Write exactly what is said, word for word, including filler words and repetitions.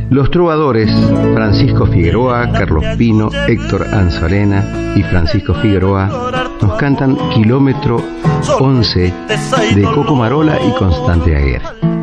Los trovadores Francisco Figueroa, Carlos Pino, Héctor Anzorena y Francisco Figueroa nos cantan Kilómetro once de Coco Marola y Constante Aguirre.